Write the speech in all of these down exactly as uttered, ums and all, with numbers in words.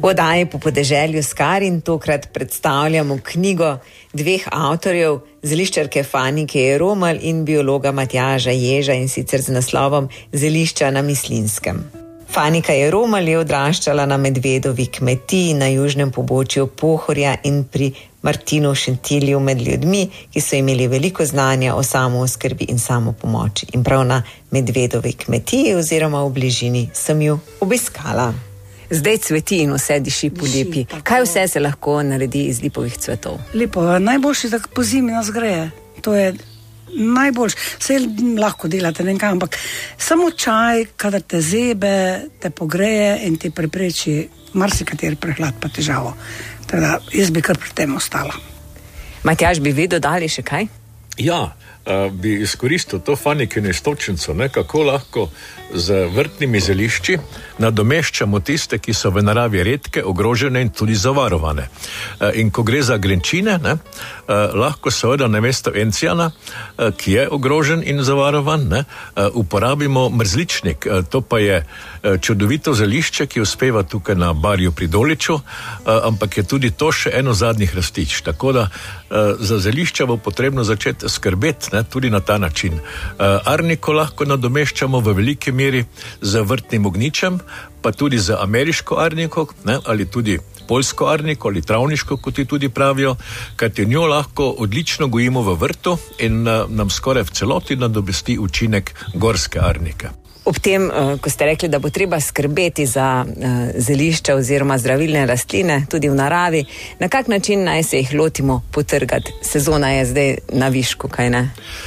V oddaji Po podeželju s Karin tokrat predstavljamo knjigo dveh avtorjev, zeliščarke Fanike Jeromelj in biologa Matjaža Ježa, in sicer z naslovom Zelišča na Mislinjskem. Fanika Jeromelj je odraščala na medvedovi kmetiji na južnem pobočju Pohorja in pri Martinu Šentilju med ljudmi, ki so imeli veliko znanja o samooskrbi in samopomoči. In prav na medvedovi kmetiji oziroma v bližini sem jo obiskala. Zdaj cveti in vse diši po lipi. Kaj vse se lahko naredi iz lipovih cvetov? Lipo, najboljši, da po zimi nas greje. To je najboljši. Vse lahko delate, ne kaj, ampak samo čaj, kadar te zebe, te pogreje in ti prepreči marsikateri prehlad pa težavo. Teda jaz bi kar pri tem ostala. Matjaž, bi vi dodali še kaj? Ja, uh, bi izkoristil to Fanikino istočnico, ne, kako lahko z vrtnimi zelišči nadomeščamo tiste, ki so v naravi redke, ogrožene in tudi zavarovane. Uh, in ko gre za grenčine, ne, uh, lahko seveda namesto encijana, uh, ki je ogrožen in zavarovan, ne, uh, uporabimo mrzličnik. Uh, to pa je uh, čudovito zelišče, ki uspeva tukaj na Barju pri Doliču, uh, ampak je tudi to še eno zadnjih rastič. Tako da uh, za zelišča bo potrebno začeti skrbeti, ne, tudi na ta način. Uh, arniko lahko nadomeščamo v veliki meri z vrtnim ognjičem, pa tudi z ameriško arniko, ne, ali tudi poljsko arniko ali travniško, kot ji tudi pravijo, kajti njo lahko odlično gojimo v vrtu in uh, nam skoraj v celoti nadomesti učinek gorske arnike. Ob tem, ko ste rekli, da bo treba skrbeti za zelišča oziroma zdravilne rastline tudi v naravi, na kak način naj se jih lotimo potrgati? Sezona je zdaj na višku, kaj ne?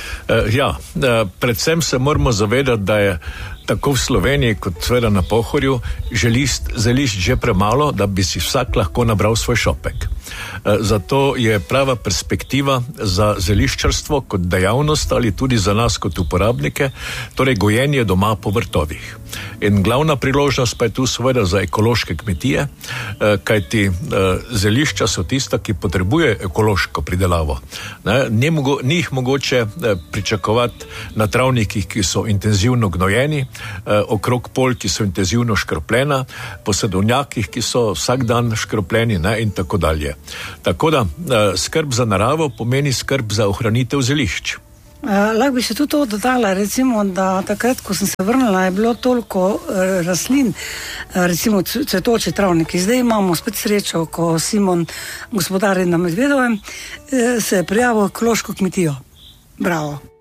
Ja, predvsem se moramo zavedati, da je tako v Sloveniji kot seveda na Pohorju zelišč že premalo, da bi si vsak lahko nabral svoj šopek. Zato je prava perspektiva za zeliščarstvo kot dejavnost ali tudi za nas kot uporabnike, torej gojenje doma po vrtovih. In glavna priložnost pa je tu seveda za ekološke kmetije, kajti zelišča so tista, ki potrebuje ekološko pridelavo. Ni, mogo, ni jih mogoče pričakovati na travnikih, ki so intenzivno gnojeni, okrog polj, ki so intenzivno škropljena, po sadovnjakih, ki so vsak dan škropljeni, ne, in tako dalje. Tako da skrb za naravo pomeni skrb za ohranitev zelišč. Uh, lahko bi še tudi to dodala, recimo, da takrat, ko sem se vrnila, je bilo toliko uh, rastlin, uh, recimo cvetoči travniki. Zdaj imamo spet srečo, ko Simon, gospodar na Medvedovem, uh, se je prijavil ekološko kmetijo. Bravo.